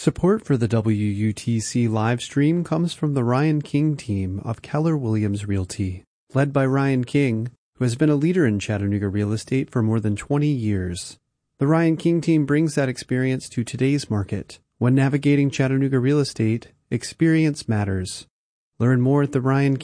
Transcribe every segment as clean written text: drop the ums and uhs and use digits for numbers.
Support for the WUTC live stream comes from the Ryan King team of Keller Williams Realty, led by Ryan King, who has been a leader in Chattanooga real estate for more than 20 years. The Ryan King team brings that experience to today's market. When navigating Chattanooga real estate, experience matters. Learn more at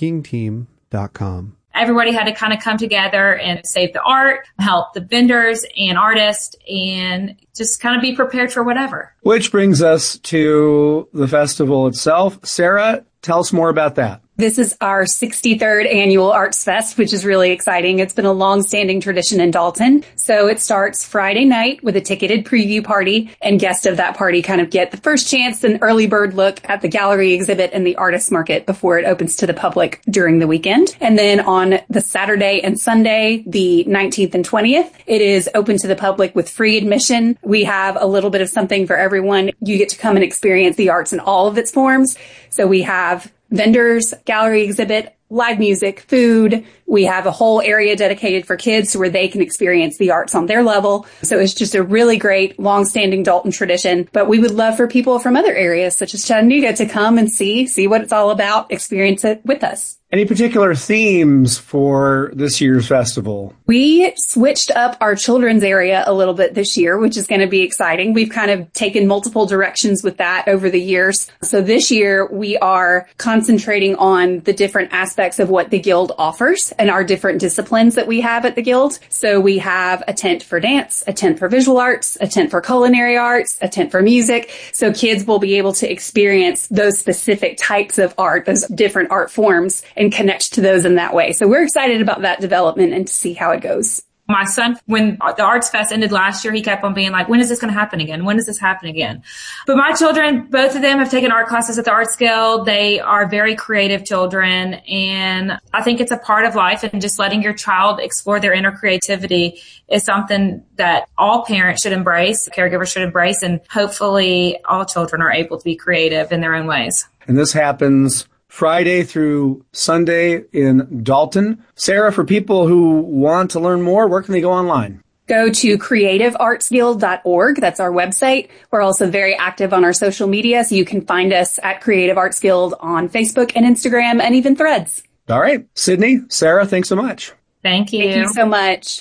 theryankingteam.com. Everybody had to kind of come together and save the art, help the vendors and artists, and just kind of be prepared for whatever. Which brings us to the festival itself. Sarah, tell us more about that. This is our 63rd annual Arts Fest, which is really exciting. It's been a long-standing tradition in Dalton. So it starts Friday night with a ticketed preview party, and guests of that party kind of get the first chance, an early bird look at the gallery exhibit and the artist market before it opens to the public during the weekend. And then on the Saturday and Sunday, the 19th and 20th, it is open to the public with free admission. We have a little bit of something for everyone. You get to come and experience the arts in all of its forms. So we have vendors, gallery exhibit, live music, food. We have a whole area dedicated for kids where they can experience the arts on their level. So it's just a really great, long-standing Dalton tradition. But we would love for people from other areas, such as Chattanooga, to come and see what it's all about, experience it with us. Any particular themes for this year's festival? We switched up our children's area a little bit this year, which is going to be exciting. We've kind of taken multiple directions with that over the years. So this year we are concentrating on the different aspects of what the Guild offers and our different disciplines that we have at the Guild. So we have a tent for dance, a tent for visual arts, a tent for culinary arts, a tent for music. So kids will be able to experience those specific types of art, those different art forms, and connect to those in that way. So we're excited about that development and to see how it goes. My son, when the Arts Fest ended last year, he kept on being like, when is this going to happen again? When does this happen again? But my children, both of them have taken art classes at the Arts Guild. They are very creative children. And I think it's a part of life, and just letting your child explore their inner creativity is something that all parents should embrace, caregivers should embrace, and hopefully all children are able to be creative in their own ways. And this happens Friday through Sunday in Dalton. Sarah, for people who want to learn more, where can they go online? Go to creativeartsguild.org. That's our website. We're also very active on our social media, so you can find us at Creative Arts Guild on Facebook and Instagram and even Threads. All right. Sydney, Sarah, thanks so much. Thank you. Thank you so much.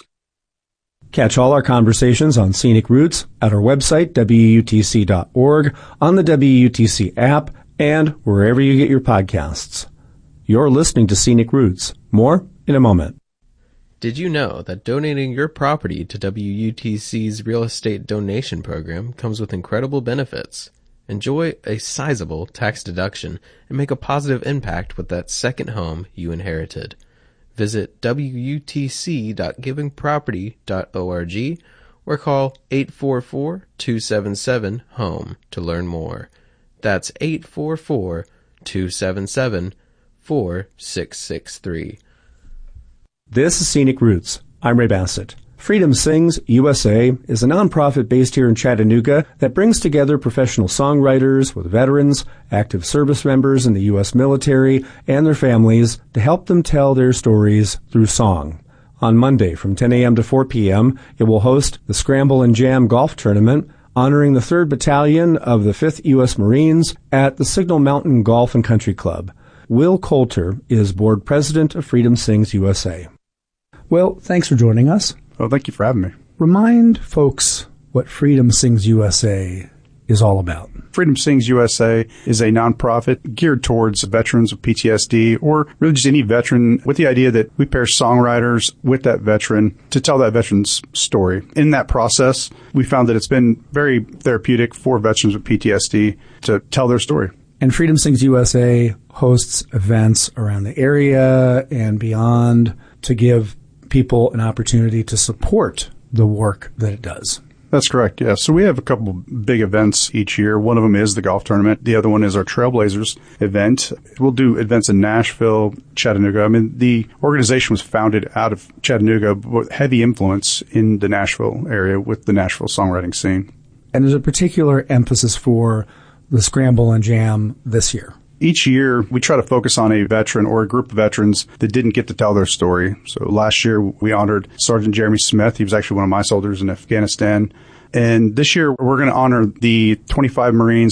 Catch all our conversations on Scenic Roots at our website, WUTC.org, on the WUTC app, and wherever you get your podcasts. You're listening to Scenic Roots. More in a moment. Did you know that donating your property to WUTC's real estate donation program comes with incredible benefits? Enjoy a sizable tax deduction and make a positive impact with that second home you inherited. Visit wutc.givingproperty.org or call 844-277-HOME to learn more. That's 844-277-4663. This is Scenic Roots. I'm Ray Bassett. Freedom Sings USA is a nonprofit based here in Chattanooga that brings together professional songwriters with veterans, active service members in the U.S. military, and their families to help them tell their stories through song. On Monday from 10 a.m. to 4 p.m., it will host the Scramble and Jam Golf Tournament, honoring the 3rd Battalion of the 5th U.S. Marines at the Signal Mountain Golf and Country Club. Will Coulter is board president of Freedom Sings USA. Well, thanks for joining us. Oh, thank you for having me. Remind folks what Freedom Sings USA is all about. Freedom Sings USA is a nonprofit geared towards veterans of PTSD, or really just any veteran, with the idea that we pair songwriters with that veteran to tell that veteran's story. In that process, we found that it's been very therapeutic for veterans with PTSD to tell their story. And Freedom Sings USA hosts events around the area and beyond to give people an opportunity to support the work that it does. That's correct, yeah. So we have a couple big events each year. One of them is the golf tournament. The other one is our Trailblazers event. We'll do events in Nashville, Chattanooga. I mean, the organization was founded out of Chattanooga with heavy influence in the Nashville area with the Nashville songwriting scene. And there's a particular emphasis for the Scramble and Jam this year. Each year, we try to focus on a veteran or a group of veterans that didn't get to tell their story. So last year, we honored Sergeant Jeremy Smith. He was actually one of my soldiers in Afghanistan. And this year, we're going to honor the 25 Marines